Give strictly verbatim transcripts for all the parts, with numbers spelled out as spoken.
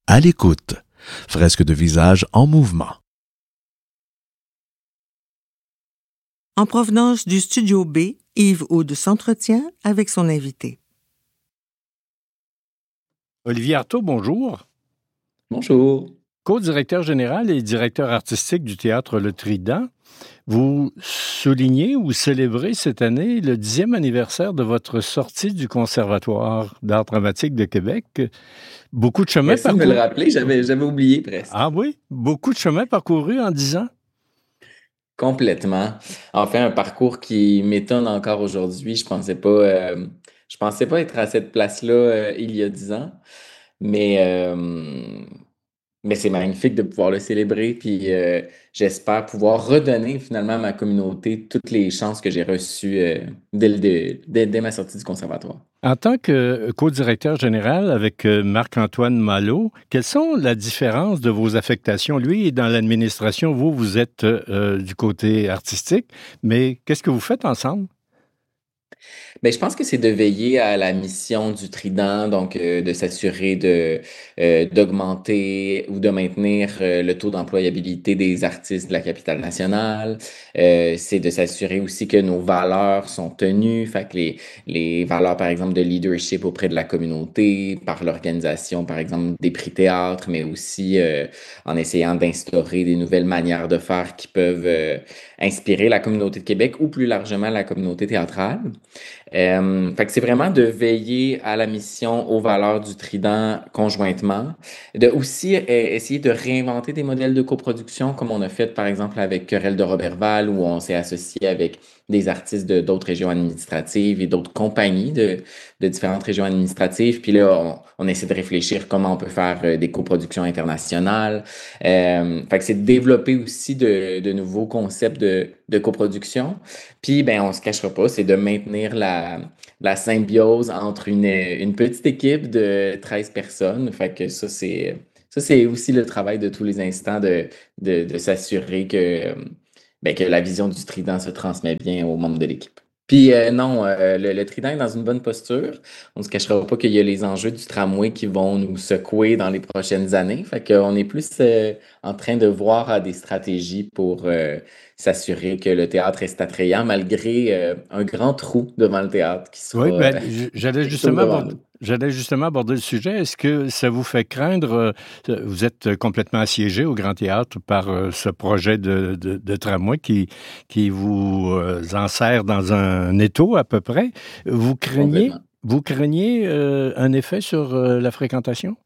à l'écoute. Fresque de visage en mouvement. En provenance du Studio B, Yves Aude s'entretient avec son invité. Olivier Artaud, bonjour. Bonjour. Co-directeur général et directeur artistique du Théâtre Le Trident, vous soulignez ou célébrez cette année le dixième anniversaire de votre sortie du Conservatoire d'art dramatique de Québec. Beaucoup de chemin Merci parcouru. de me le rappeler, j'avais, j'avais oublié presque. Ah oui? Beaucoup de chemin parcouru en dix ans? Complètement. En fait, un parcours qui m'étonne encore aujourd'hui. Je pensais pas, euh, je pensais pas être à cette place-là euh, il y a dix ans, mais euh, mais c'est magnifique de pouvoir le célébrer. Puis euh, j'espère pouvoir redonner finalement à ma communauté toutes les chances que j'ai reçues euh, dès, le- dès, dès- dès ma sortie du conservatoire. En tant que co-directeur général avec euh, Marc-Antoine Malo, quelles sont la différence de vos affectations? Lui est dans l'administration, vous, vous êtes euh, du côté artistique, mais qu'est-ce que vous faites ensemble? Ben, je pense que c'est de veiller à la mission du Trident, donc euh, de s'assurer de euh, d'augmenter ou de maintenir euh, le taux d'employabilité des artistes de la capitale nationale. Euh, c'est de s'assurer aussi que nos valeurs sont tenues, fait que les les valeurs par exemple de leadership auprès de la communauté, par l'organisation par exemple des prix théâtre, mais aussi euh, en essayant d'instaurer des nouvelles manières de faire qui peuvent euh, inspirer la communauté de Québec ou plus largement la communauté théâtrale. Euh, fait que c'est vraiment de veiller à la mission, aux valeurs du Trident conjointement, de aussi euh, essayer de réinventer des modèles de coproduction comme on a fait par exemple avec Querelle de Roberval où on s'est associé avec des artistes de d'autres régions administratives et d'autres compagnies de, de différentes régions administratives. Puis là, on, on essaie de réfléchir comment on peut faire euh, des coproductions internationales. Euh, fait que c'est de développer aussi de, de nouveaux concepts de, de coproduction. Puis, ben, on se cachera pas, c'est de maintenir la, la symbiose entre une, une petite équipe de treize personnes. Fait que ça, c'est, ça, c'est aussi le travail de tous les instants de, de, de s'assurer que, ben, que la vision du Trident se transmet bien aux membres de l'équipe. Puis euh, non, euh, le, le Trident est dans une bonne posture. On ne se cachera pas qu'il y a les enjeux du tramway qui vont nous secouer dans les prochaines années. Fait qu'on est plus euh, en train de voir à des stratégies pour euh, s'assurer que le théâtre reste attrayant malgré euh, un grand trou devant le théâtre qui sera Oui, euh, ben, j- j'allais quelque chose justement devant aborder, nous. j'allais justement aborder le sujet. Est-ce que ça vous fait craindre, euh, vous êtes complètement assiégé au Grand Théâtre par euh, ce projet de, de, de tramway qui, qui vous euh, enserre dans un étau à peu près. Vous craignez, Complètement. vous craignez euh, un effet sur euh, la fréquentation?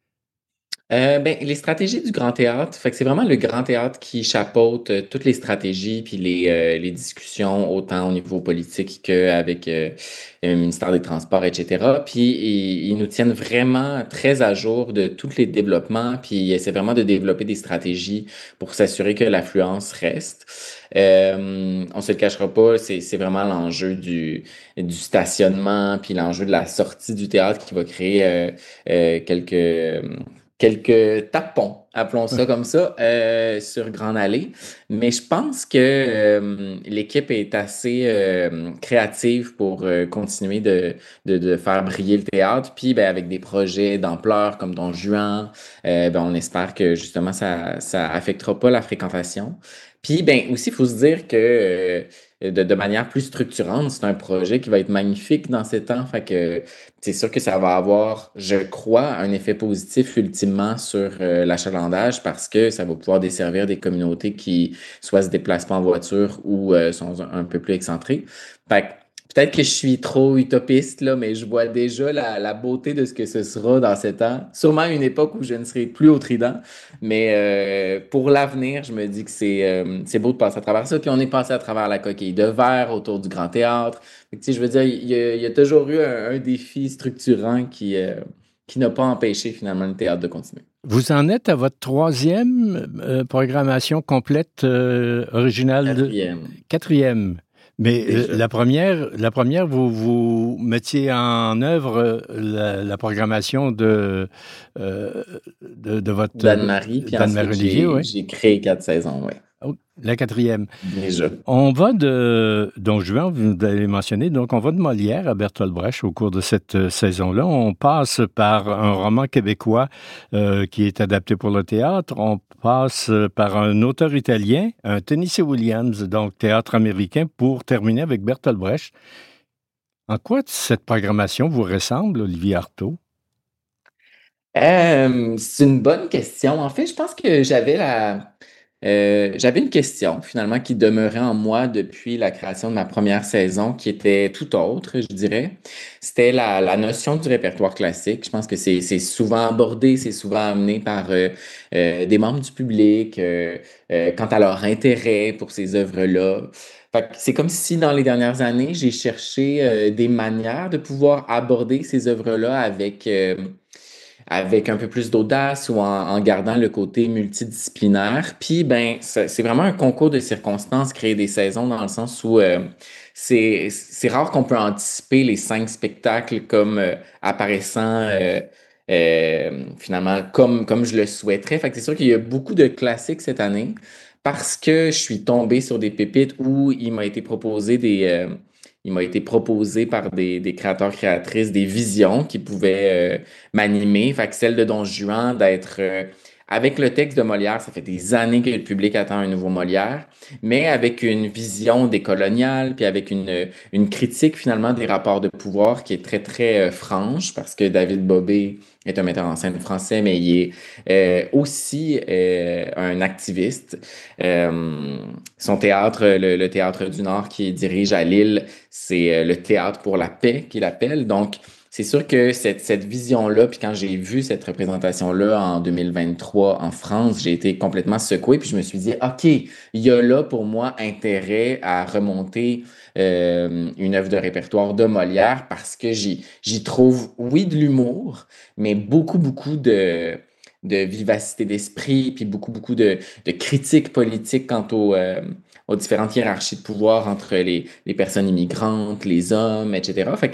Euh, ben, les stratégies du Grand Théâtre, fait que c'est vraiment le Grand Théâtre qui chapeaute euh, toutes les stratégies puis les, euh, les discussions, autant au niveau politique qu'avec euh, le ministère des Transports, et cetera. Puis ils, ils nous tiennent vraiment très à jour de tous les développements, puis ils essaient vraiment de développer des stratégies pour s'assurer que l'affluence reste. Euh, on se le cachera pas, c'est, c'est vraiment l'enjeu du, du stationnement, puis l'enjeu de la sortie du théâtre qui va créer euh, euh, quelques quelques tapons, appelons ça comme ça, euh, sur Grande Allée. Mais je pense que euh, l'équipe est assez euh, créative pour euh, continuer de, de, de faire briller le théâtre. Puis ben, avec des projets d'ampleur comme Don Juan, euh, ben, on espère que justement ça ça affectera pas la fréquentation. Puis ben aussi, il faut se dire que euh, de, de manière plus structurante, c'est un projet qui va être magnifique dans ces temps. Fait que c'est sûr que ça va avoir, je crois, un effet positif ultimement sur euh, l'achalandage parce que ça va pouvoir desservir des communautés qui soit se déplacent pas en voiture ou euh, sont un, un peu plus excentrées. Fait que peut-être que je suis trop utopiste, là, mais je vois déjà la, la beauté de ce que ce sera dans sept ans. Sûrement une époque où je ne serai plus au Trident, mais euh, pour l'avenir, je me dis que c'est euh, c'est beau de passer à travers ça. Puis on est passé à travers la coquille de verre autour du Grand Théâtre. Fait que, tu sais, je veux dire, il y a, il y a toujours eu un, un défi structurant qui, euh, qui n'a pas empêché finalement le théâtre de continuer. Vous en êtes à votre troisième euh, programmation complète euh, originale de Quatrième, quatrième. Mais euh, déjà. la première, la première, vous, vous mettiez en œuvre euh, la, la programmation de, euh, de, de votre d'Anne-Marie, puis d'Anne-Marie ensuite Olivier, j'ai oui. j'ai créé quatre saisons, ouais. Oh, la quatrième. Déjà. On va de Don Juan, vous l'avez mentionné, donc on va de Molière à Bertolt Brecht au cours de cette euh, saison-là. On passe par un roman québécois euh, qui est adapté pour le théâtre. On passe par un auteur italien, un Tennessee Williams, donc théâtre américain, pour terminer avec Bertolt Brecht. En quoi cette programmation vous ressemble, Olivier Artaud? Euh, c'est une bonne question. En fait, je pense que j'avais la, euh, j'avais une question finalement qui demeurait en moi depuis la création de ma première saison, qui était tout autre, je dirais. C'était la, la notion du répertoire classique. Je pense que c'est, c'est souvent abordé, c'est souvent amené par euh, euh, des membres du public euh, euh, quant à leur intérêt pour ces œuvres-là. Fait que c'est comme si dans les dernières années, j'ai cherché euh, des manières de pouvoir aborder ces œuvres-là avec euh, avec un peu plus d'audace ou en, en gardant le côté multidisciplinaire. Puis, ben, c'est c'est vraiment un concours de circonstances, créer des saisons, dans le sens où euh, c'est c'est rare qu'on peut anticiper les cinq spectacles comme euh, apparaissant euh, euh, finalement comme, comme je le souhaiterais. Fait que c'est sûr qu'il y a beaucoup de classiques cette année parce que je suis tombé sur des pépites où il m'a été proposé des, euh, il m'a été proposé par des, des créateurs, créatrices, des visions qui pouvaient euh, m'animer. Fait que celle de Don Juan, d'être euh, avec le texte de Molière, ça fait des années que le public attend un nouveau Molière, mais avec une vision décoloniale, puis avec une, une critique finalement des rapports de pouvoir qui est très, très euh, franche, parce que David Bobé est un metteur en scène français, mais il est euh, aussi euh, un activiste. Euh, son théâtre, le, le Théâtre du Nord qui dirige à Lille, c'est euh, le théâtre pour la paix qu'il appelle. Donc, c'est sûr que cette, cette vision-là, puis quand j'ai vu cette représentation-là en deux mille vingt-trois en France, j'ai été complètement secoué, puis je me suis dit, OK, il y a là pour moi intérêt à remonter euh, une œuvre de répertoire de Molière parce que j'y, j'y trouve, oui, de l'humour, mais beaucoup, beaucoup de, de vivacité d'esprit, puis beaucoup, beaucoup de, de critiques politiques quant au, euh, aux différentes hiérarchies de pouvoir entre les, les personnes immigrantes, les hommes, et cetera. Fait que,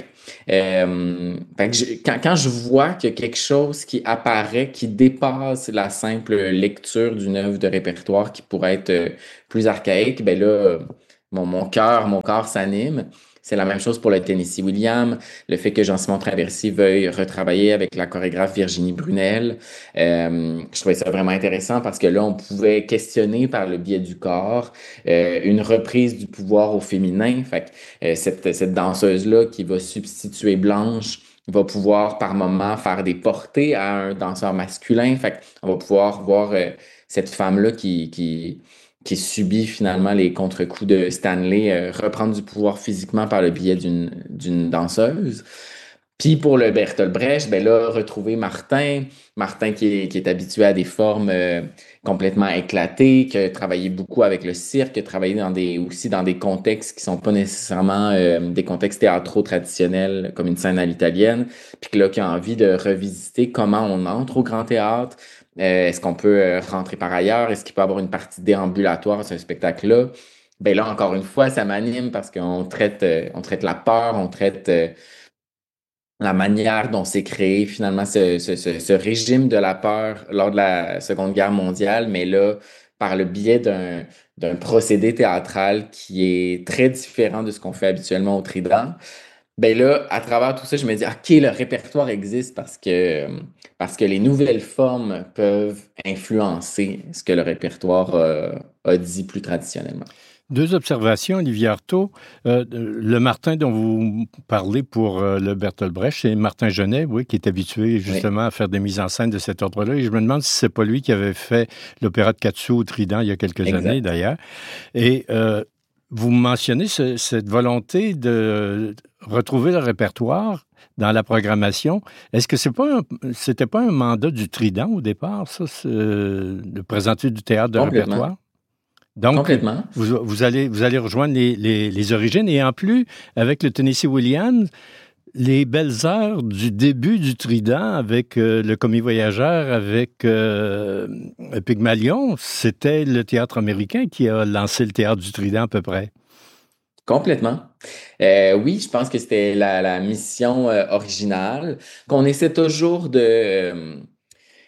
euh, fait que je- quand, quand je vois qu'il y a quelque chose qui apparaît, qui dépasse la simple lecture d'une œuvre de répertoire qui pourrait être euh, plus archaïque, ben là, euh, mon, mon cœur, mon corps s'anime. C'est la même chose pour le Tennessee Williams, le fait que Jean-Simon Traversy veuille retravailler avec la chorégraphe Virginie Brunel. Euh, je trouvais ça vraiment intéressant parce que là, on pouvait questionner par le biais du corps euh, une reprise du pouvoir au féminin. Fait que, euh, cette, cette danseuse-là qui va substituer Blanche va pouvoir par moment faire des portées à un danseur masculin. Fait qu'on va pouvoir voir euh, cette femme-là qui, qui, qui subit finalement les contre-coups de Stanley euh, reprendre du pouvoir physiquement par le biais d'une d'une danseuse. Puis pour le Bertolt Brecht, ben là, retrouver Martin, Martin qui est, qui est habitué à des formes euh, complètement éclatées, qui a travaillé beaucoup avec le cirque, qui a travaillé dans des, aussi dans des contextes qui sont pas nécessairement euh, des contextes théâtraux traditionnels, comme une scène à l'italienne, puis que là, qui a envie de revisiter comment on entre au grand théâtre. Euh, est-ce qu'on peut euh, rentrer par ailleurs? Est-ce qu'il peut y avoir une partie déambulatoire à ce spectacle-là? Ben là, encore une fois, ça m'anime parce qu'on traite, euh, on traite la peur, on traite euh, la manière dont s'est créé finalement ce, ce, ce, ce régime de la peur lors de la Seconde Guerre mondiale, mais là, par le biais d'un, d'un procédé théâtral qui est très différent de ce qu'on fait habituellement au Trident. Ben là, à travers tout ça, je me dis, OK, le répertoire existe parce que, parce que les nouvelles formes peuvent influencer ce que le répertoire euh, a dit plus traditionnellement. Deux observations, Olivier Artaud. Euh, le Martin dont vous parlez pour euh, le Bertolt Brecht, c'est Martin Genet, oui, qui est habitué justement Oui, à faire des mises en scène de cet ordre-là. Et je me demande si c'est pas lui qui avait fait l'opéra de Katsu au Trident il y a quelques années, exact. d'ailleurs. Et euh, vous mentionnez ce- cette volonté de retrouver le répertoire dans la programmation. Est-ce que c'est pas un- c'était pas un mandat du Trident au départ, ça, c'est, euh, de présenter du théâtre de Complètement. répertoire? Donc, Complètement. vous, vous allez, vous allez rejoindre les, les- les origines. Et en plus, avec le Tennessee Williams, les belles heures du début du Trident avec euh, le commis voyageur, avec euh, Pygmalion, c'était le théâtre américain qui a lancé le théâtre du Trident à peu près. Complètement. Euh, oui, je pense que c'était la, la mission euh, originale, qu'on essaie toujours de, euh,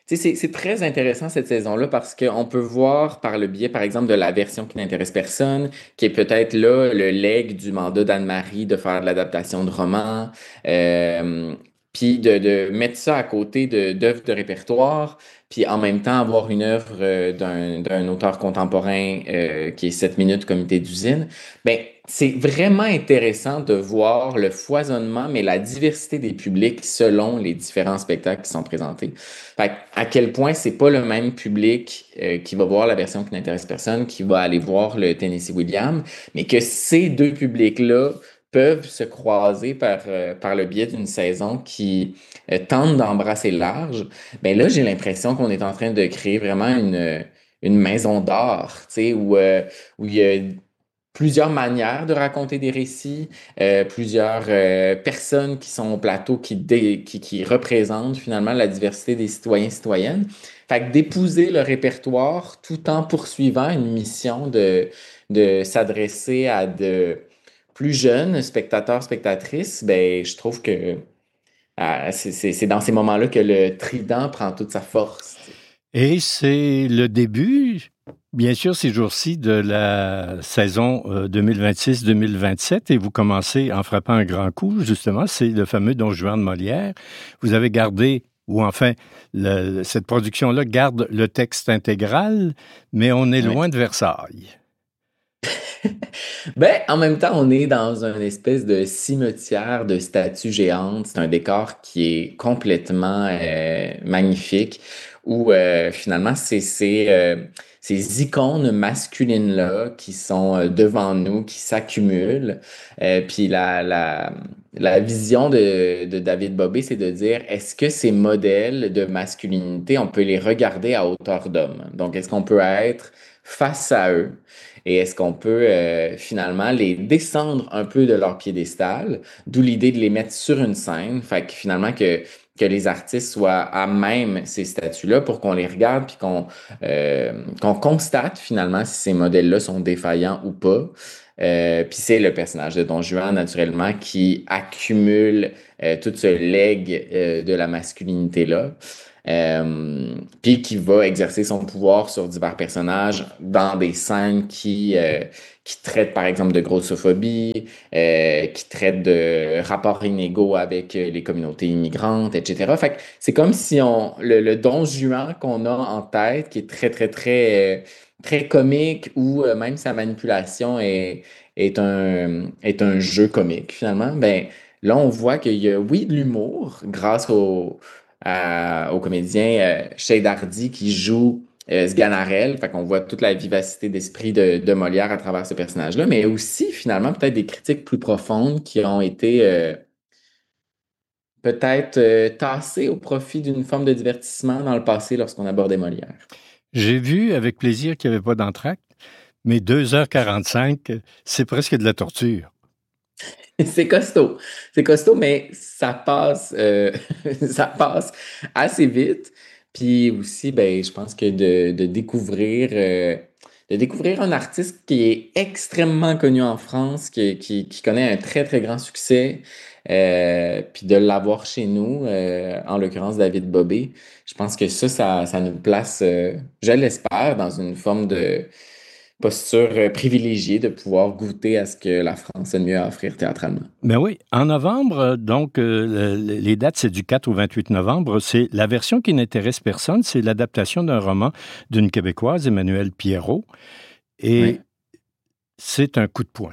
Tu sais, c'est c'est très intéressant cette saison-là parce qu'on peut voir par le biais, par exemple, de la version qui n'intéresse personne, qui est peut-être là le legs du mandat d'Anne-Marie de faire de l'adaptation de romans, euh, puis de, de mettre ça à côté de d'œuvres de répertoire, puis en même temps avoir une œuvre euh, d'un d'un auteur contemporain euh, qui est sept minutes comité d'usine. Ben, c'est vraiment intéressant de voir le foisonnement, mais la diversité des publics selon les différents spectacles qui sont présentés. Fait à quel point c'est pas le même public euh, qui va voir la version qui n'intéresse personne, qui va aller voir le Tennessee Williams, mais que ces deux publics-là peuvent se croiser par, euh, par le biais d'une saison qui euh, tente d'embrasser large. Ben là, j'ai l'impression qu'on est en train de créer vraiment une, une maison d'art, tu sais, où, euh, où il y a plusieurs manières de raconter des récits, euh, plusieurs euh, personnes qui sont au plateau qui, dé- qui, qui représentent finalement la diversité des citoyens et citoyennes. Fait que d'épouser le répertoire tout en poursuivant une mission de, de s'adresser à de plus jeunes spectateurs, spectatrices, ben, je trouve que euh, c'est c'est- c'est dans ces moments-là que le trident prend toute sa force. Tu sais. Et c'est le début, bien sûr, ces jours-ci, de la saison euh, deux mille vingt-six deux mille vingt-sept, et vous commencez en frappant un grand coup, justement, c'est le fameux Don Juan de Molière. Vous avez gardé, ou enfin, le- cette production-là garde le texte intégral, mais on est Oui. loin de Versailles. Ben, en même temps, on est dans une espèce de cimetière de statues géantes. C'est un décor qui est complètement euh, magnifique, où euh, finalement, c'est c'est, euh, ces icônes masculines-là qui sont euh, devant nous, qui s'accumulent. Euh, puis la, la, la vision de, de David Bobé, c'est de dire, est-ce que ces modèles de masculinité, on peut les regarder à hauteur d'homme? Donc, est-ce qu'on peut être face à eux? Et est-ce qu'on peut euh, finalement les descendre un peu de leur piédestal, d'où l'idée de les mettre sur une scène, fait que finalement que, que les artistes soient à même ces statues-là pour qu'on les regarde puis qu'on euh, qu'on constate finalement si ces modèles-là sont défaillants ou pas. Euh, puis c'est le personnage de Don Juan, naturellement, qui accumule euh, tout ce legs euh, de la masculinité-là. Euh, puis qui va exercer son pouvoir sur divers personnages dans des scènes qui, euh, qui traitent par exemple de grossophobie, euh, qui traitent de rapports inégaux avec euh, les communautés immigrantes, et cetera. Fait que c'est comme si on le, le Don Juan qu'on a en tête, qui est très, très, très, euh, très comique, ou euh, même sa manipulation est, est un, est un jeu comique finalement, ben là on voit qu'il y a, oui, de l'humour grâce au à- au comédien euh, Shade Hardy qui joue euh, Sganarelle. Fait qu'on voit toute la vivacité d'esprit de, de Molière à travers ce personnage-là, mais aussi finalement peut-être des critiques plus profondes qui ont été euh, peut-être euh, tassées au profit d'une forme de divertissement dans le passé lorsqu'on abordait Molière. J'ai vu avec plaisir qu'il n'y avait pas d'entracte, mais deux heures quarante-cinq, c'est presque de la torture. C'est costaud. C'est costaud, mais ça passe, euh, ça passe assez vite. Puis aussi, ben, je pense que de, de découvrir, euh, de découvrir un artiste qui est extrêmement connu en France, qui, qui, qui connaît un très, très grand succès, euh, puis de l'avoir chez nous, euh, en l'occurrence David Bobé, je pense que ça, ça, ça nous place, euh, je l'espère, dans une forme de posture euh, privilégiée de pouvoir goûter à ce que la France a de mieux à offrir théâtralement. Ben oui, en novembre, euh, donc euh, le- les dates, c'est du quatre au vingt-huit novembre. C'est la version qui n'intéresse personne, c'est l'adaptation d'un roman d'une Québécoise, Emmanuelle Pierrot, et Oui. c'est un coup de poing.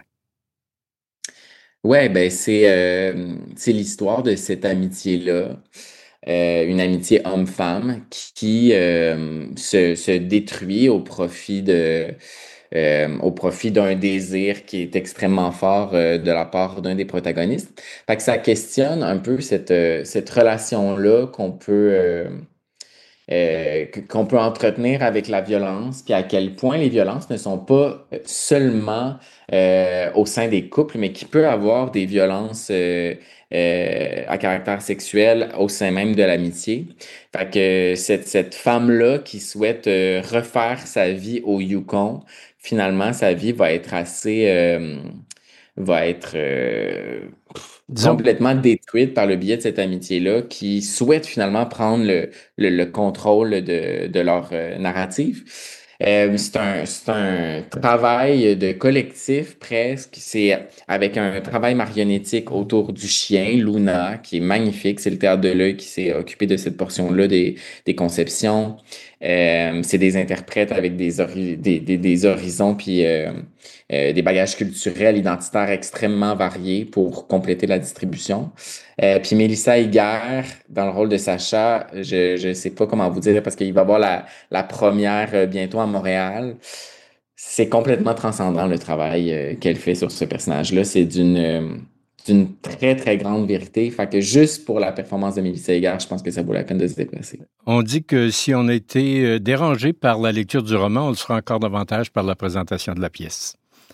Ouais, ben c'est euh, c'est l'histoire de cette amitié-là, euh, une amitié homme-femme qui euh, se, se détruit au profit de euh, au profit d'un désir qui est extrêmement fort euh, de la part d'un des protagonistes. Fait que ça questionne un peu cette euh, cette relation-là qu'on peut euh, euh, que- qu'on peut entretenir avec la violence, puis à quel point les violences ne sont pas euh, seulement euh, au sein des couples, mais qu'il peut avoir des violences euh, euh, à caractère sexuel au sein même de l'amitié. Fait que cette, cette femme-là qui souhaite euh, refaire sa vie au Yukon, finalement, sa vie va être assez, euh, va être euh, Disons, complètement détruite par le biais de cette amitié-là, qui souhaite finalement prendre le, le, le contrôle de, de leur euh, narrative. Euh, c'est un, c'est un travail de collectif presque. C'est avec un travail marionnettique autour du chien, Luna, qui est magnifique. C'est le Théâtre de l'Œil qui s'est occupé de cette portion-là des, des conceptions. Euh, c'est des interprètes avec des, hori- des, des, des horizons puis euh, euh, des bagages culturels, identitaires extrêmement variés pour compléter la distribution. Euh, puis Mélissa Higuer, dans le rôle de Sacha, je ne sais pas comment vous dire parce qu'il va y avoir la, la première euh, bientôt à Montréal. C'est complètement transcendant le travail euh, qu'elle fait sur ce personnage-là. C'est d'une euh, d'une très, très grande vérité. Fait que juste pour la performance de Mélissa Higuer, je pense que ça vaut la peine de se déplacer. on dit que si on a été euh, dérangé par la lecture du roman, on le sera encore davantage par la présentation de la pièce.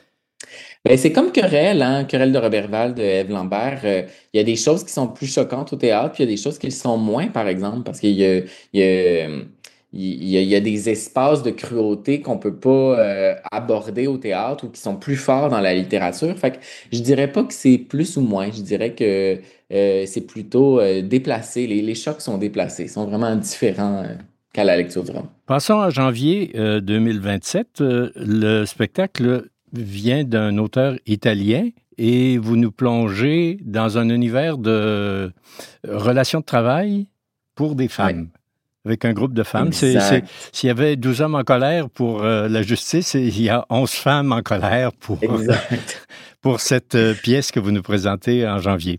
Ben, c'est comme Querelle, hein? Querelle de Roberval de Ève Lambert. Euh, il y a des choses qui sont plus choquantes au théâtre, puis il y a des choses qui le sont moins, par exemple, parce qu'il y a, il y a, euh, il y a, il y a des espaces de cruauté qu'on peut pas euh, aborder au théâtre ou qui sont plus forts dans la littérature. Fait que je dirais pas que c'est plus ou moins, je dirais que euh, c'est plutôt euh, déplacé. Les, les chocs sont déplacés, sont vraiment différents euh, qu'à la lecture du roman. Passons à janvier euh, deux mille vingt-sept. Euh, le spectacle vient d'un auteur italien et vous nous plongez dans un univers de relations de travail pour des femmes. Ouais, Avec un groupe de femmes. C'est, c'est, exact, s'il y avait douze hommes en colère pour euh, la justice, il y a onze femmes en colère pour, exact. pour cette euh, pièce que vous nous présentez en janvier.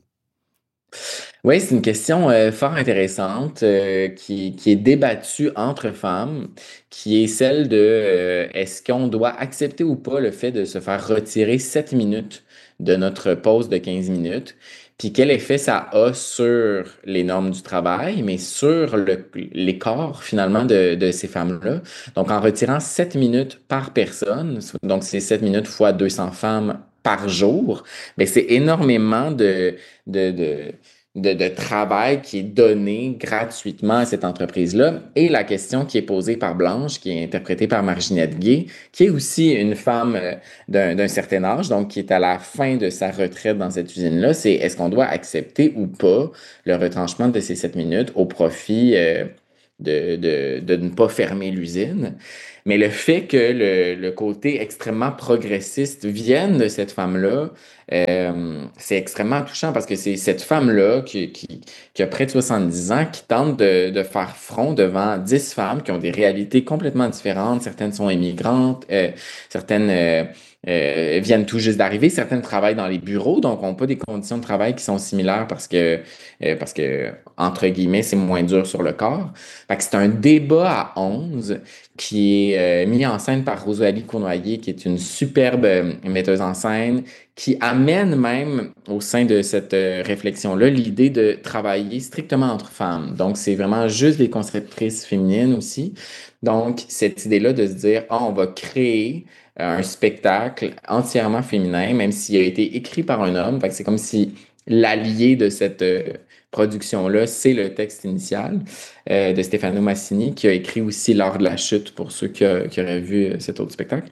Oui, c'est une question euh, fort intéressante euh, qui, qui est débattue entre femmes, qui est celle de euh, est-ce qu'on doit accepter ou pas le fait de se faire retirer sept minutes de notre pause de quinze minutes, puis quel effet ça a sur les normes du travail, mais sur le, les corps finalement de, de ces femmes-là. Donc en retirant sept minutes par personne, donc c'est sept minutes fois deux cents femmes par jour, ben c'est énormément de, de, de de, de travail qui est donné gratuitement à cette entreprise-là. Et la question qui est posée par Blanche, qui est interprétée par Marginette Gay, qui est aussi une femme euh, d'un, d'un certain âge, donc qui est à la fin de sa retraite dans cette usine-là, c'est est-ce qu'on doit accepter ou pas le retranchement de ces sept minutes au profit euh, de, de, de ne pas fermer l'usine. Mais le fait que le, le côté extrêmement progressiste vienne de cette femme-là, euh, c'est extrêmement touchant parce que c'est cette femme-là qui, qui, qui a près de soixante-dix ans qui tente de, de faire front devant dix femmes qui ont des réalités complètement différentes. Certaines sont immigrantes, euh, certaines euh, euh, viennent tout juste d'arriver, certaines travaillent dans les bureaux, donc n'ont pas des conditions de travail qui sont similaires parce que, euh, parce que entre guillemets, c'est moins dur sur le corps. Fait que c'est un débat à onze qui est euh, mis en scène par Rosalie Cournoyer, qui est une superbe euh, metteuse en scène, qui amène même au sein de cette euh, réflexion-là l'idée de travailler strictement entre femmes. Donc, c'est vraiment juste des conceptrices féminines aussi. Donc, cette idée-là de se dire, ah, on va créer euh, un spectacle entièrement féminin, même s'il a été écrit par un homme. Fait que c'est comme si l'allié de cette euh, production-là, c'est le texte initial euh, de Stefano Massini, qui a écrit aussi L'art de la chute pour ceux qui, a- qui auraient vu euh, cet autre spectacle.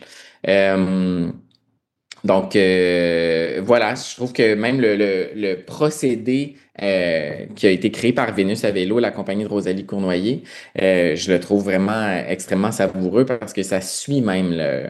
Euh, donc, euh, voilà, je trouve que même le, le, le procédé euh, qui a été créé par Vénus à vélo, la compagnie de Rosalie Cournoyer, euh, je le trouve vraiment extrêmement savoureux parce que ça suit même le,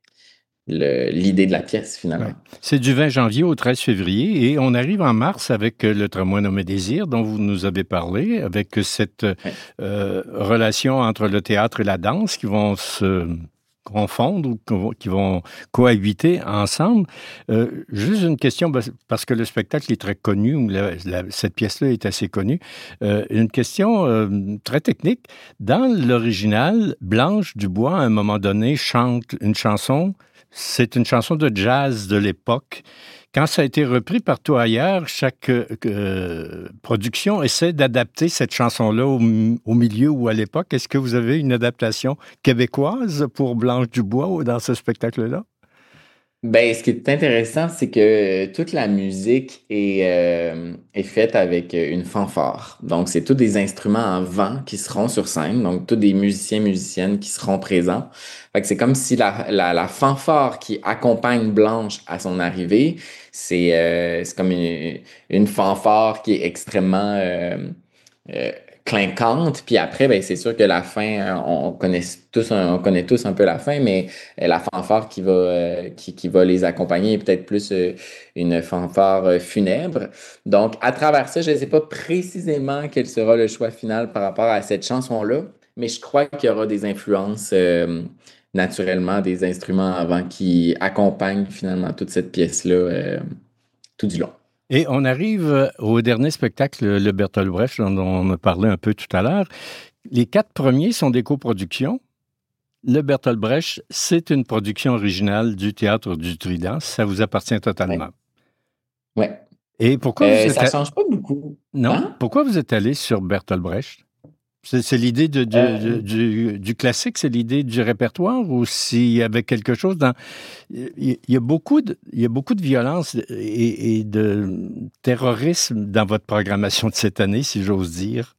le- l'idée de la pièce Ouais. finalement. C'est du vingt janvier au treize février et on arrive en mars avec euh, le tramway nommé Désir dont vous nous avez parlé, avec cette Ouais. euh, relation entre le théâtre et la danse qui vont se confondre ou qui vont- qui vont cohabiter ensemble. Euh, juste une question, parce que le spectacle est très connu, ou la- la- cette pièce-là est assez connue. Euh, une question euh, très technique. Dans l'original, Blanche Dubois, à un moment donné, chante une chanson. C'est une chanson de jazz de l'époque. Quand ça a été repris partout ailleurs, chaque euh, production essaie d'adapter cette chanson-là au, au milieu ou à l'époque. Est-ce que vous avez une adaptation québécoise pour Blanche Dubois ou dans ce spectacle-là? Ben, ce qui est intéressant, c'est que toute la musique est, euh, est faite avec une fanfare. Donc, c'est tous des instruments en vent qui seront sur scène. Donc, tous des musiciens, musiciennes qui seront présents. Fait que c'est comme si la, la, la fanfare qui accompagne Blanche à son arrivée, c'est euh, c'est comme une, une fanfare qui est extrêmement euh, euh, clinquante. Puis après, ben, c'est sûr que la fin, euh, on connaît tous, un- on connaît tous un peu la fin, mais euh, la fanfare qui va, euh, qui, qui va les accompagner est peut-être plus euh, une fanfare euh, funèbre. Donc, à travers ça, je ne sais pas précisément quel sera le choix final par rapport à cette chanson-là, mais je crois qu'il y aura des influences, euh, naturellement, des instruments avant qui accompagnent finalement toute cette pièce-là, euh, tout du long. Et on arrive au dernier spectacle, le Bertolt Brecht, dont on a parlé un peu tout à l'heure. Les quatre premiers sont des coproductions. Le Bertolt Brecht, c'est une production originale du Théâtre du Trident. Ça vous appartient totalement. Ouais. Ouais. Et pourquoi Euh, vous êtes ça a- change pas beaucoup. Non. Hein? Pourquoi vous êtes allé sur Bertolt Brecht? C'est, c'est l'idée de, du, Euh, du, du classique, c'est l'idée du répertoire, ou s'il y avait quelque chose dans... Il y a beaucoup de, il y a beaucoup de violence et, et de terrorisme dans votre programmation de cette année, si j'ose dire.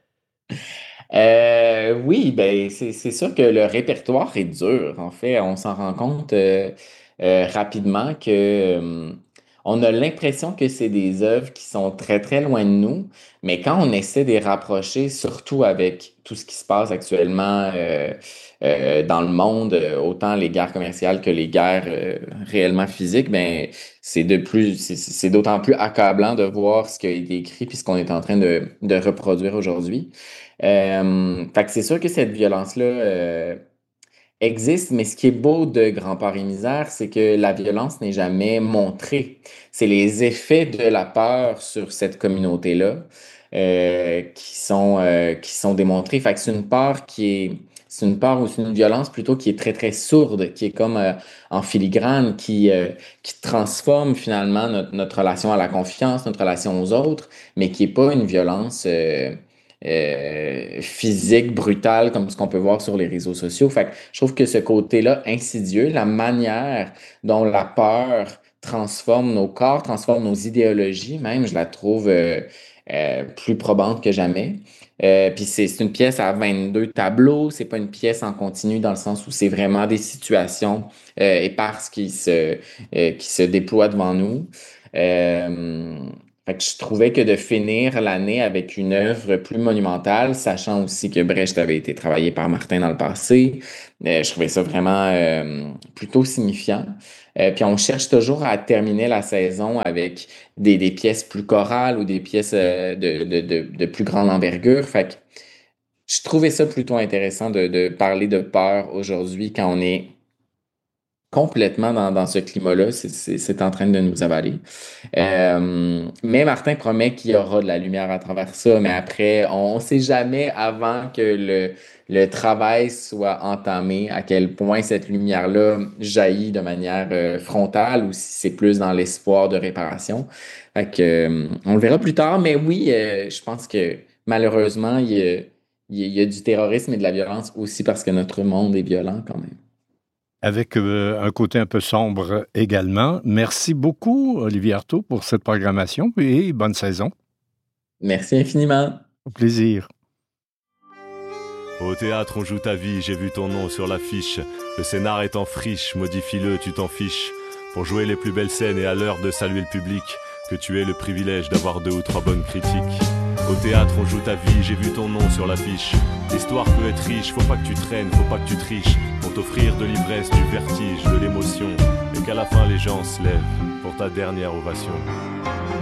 Euh, oui, ben c'est c'est sûr que le répertoire est dur. En fait, on s'en rend compte euh, euh, rapidement que euh, on a l'impression que c'est des œuvres qui sont très très loin de nous, mais quand on essaie de les rapprocher, surtout avec tout ce qui se passe actuellement euh, euh, dans le monde, euh, autant les guerres commerciales que les guerres euh, réellement physiques, ben c'est de plus c'est c'est d'autant plus accablant de voir ce qui a été écrit puis ce qu'on est en train de de reproduire aujourd'hui. Euh, fait que c'est sûr que cette violence-là euh, existe, mais ce qui est beau de Grand Paris Misère, c'est que la violence n'est jamais montrée. C'est les effets de la peur sur cette communauté-là euh, qui sont, euh, qui sont démontrés. Fait que c'est une peur qui est, c'est une peur ou c'est une violence plutôt qui est très, très sourde, qui est comme euh, en filigrane, qui, euh, qui transforme finalement notre, notre relation à la confiance, notre relation aux autres, mais qui est pas une violence euh, euh, physique, brutale, comme ce qu'on peut voir sur les réseaux sociaux. Fait que je trouve que ce côté-là insidieux, la manière dont la peur transforme nos corps, transforme nos idéologies, même, je la trouve euh, euh, plus probante que jamais. Euh, puis c'est c'est une pièce à vingt-deux tableaux, c'est pas une pièce en continu dans le sens où c'est vraiment des situations euh, éparses qui se, euh, qui se déploient devant nous. Euh, fait que je trouvais que de finir l'année avec une œuvre plus monumentale, sachant aussi que Brecht avait été travaillé par Martin dans le passé, euh, je trouvais ça vraiment euh, plutôt signifiant. Euh, puis on cherche toujours à terminer la saison avec des, des pièces plus chorales ou des pièces euh, de, de, de, de plus grande envergure. Fait que je trouvais ça plutôt intéressant de, de parler de peur aujourd'hui quand on est complètement dans, dans ce climat-là. C'est c'est- c'est en train de nous avaler. Euh, mais Martin promet qu'il y aura de la lumière à travers ça. Mais après, on ne sait jamais avant que le, le travail soit entamé à quel point cette lumière-là jaillit de manière euh, frontale ou si c'est plus dans l'espoir de réparation. Fait que, euh, on le verra plus tard. Mais oui, euh, je pense que malheureusement, il y a, il y a il y a du terrorisme et de la violence aussi parce que notre monde est violent quand même. Avec euh, un côté un peu sombre également. Merci beaucoup, Olivier Artaud, pour cette programmation et bonne saison. Merci infiniment. Au plaisir. Au théâtre, on joue ta vie, j'ai vu ton nom sur l'affiche. Le scénar est en friche, modifie-le, tu t'en fiches. Pour jouer les plus belles scènes et à l'heure de saluer le public, que tu aies le privilège d'avoir deux ou trois bonnes critiques. Au théâtre, on joue ta vie, j'ai vu ton nom sur l'affiche. L'histoire peut être riche, faut pas que tu traînes, faut pas que tu triches. Pour t'offrir de l'ivresse, du vertige, de l'émotion. Et qu'à la fin les gens se lèvent pour ta dernière ovation.